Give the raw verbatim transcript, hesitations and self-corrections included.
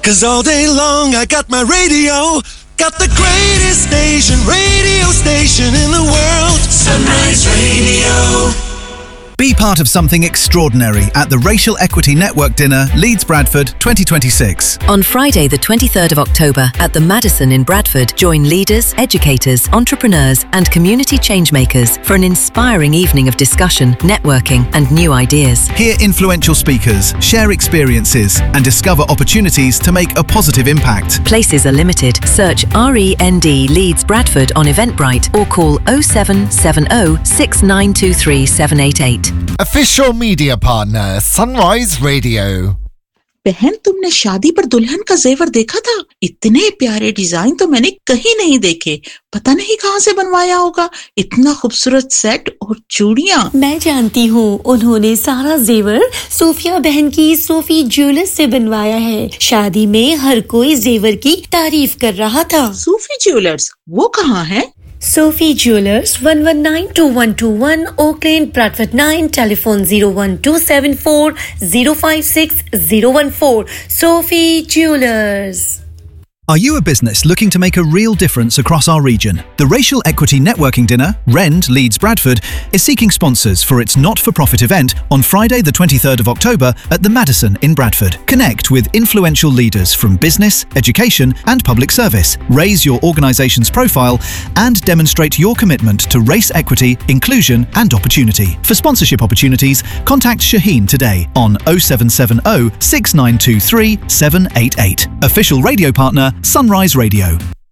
'Cause all day long I got my radio, got the greatest station, radio station in the world, Sunrise Radio. Be part of something extraordinary at the Racial Equity Network Dinner, Leeds Bradford twenty twenty-six. On Friday the twenty-third of October at the Madison in Bradford, join leaders, educators, entrepreneurs and community changemakers for an inspiring evening of discussion, networking and new ideas. Hear influential speakers, share experiences and discover opportunities to make a positive impact. Places are limited. Search R E N D Leeds Bradford on Eventbrite or call oh seven seven oh, six nine two three, seven eight eight. Official media partner Sunrise Radio. बहन, तुमने शादी पर दुल्हन का जेवर देखा था? इतने प्यारे डिजाइन तो मैंने कहीं नहीं देखे। पता नहीं कहाँ से बनवाया होगा। इतना खूबसूरत सेट और चूड़ियाँ। मैं जानती हूँ, उन्होंने सारा जेवर सोफिया बहन की सोफी ज्वेलर्स से बनवाया है। शादी में हर कोई जेवर की तारीफ कर रहा था। सोफी ज्वेलर्स, वो कहाँ है? Sophie Jewelers, one one nine two one two one, Oak Lane, Bradford nine, telephone zero one two seven four zero five six zero one four. Sophie Jewelers. Are you a business looking to make a real difference across our region? The Racial Equity Networking Dinner, Rend, Leeds Bradford, is seeking sponsors for its not-for-profit event on Friday the twenty-third of October at the Madison in Bradford. Connect with influential leaders from business, education and public service. Raise your organisation's profile and demonstrate your commitment to race equity, inclusion and opportunity. For sponsorship opportunities, contact Shaheen today on oh seven seven oh, six nine two three, seven eight eight. Official radio partner Sunrise Radio.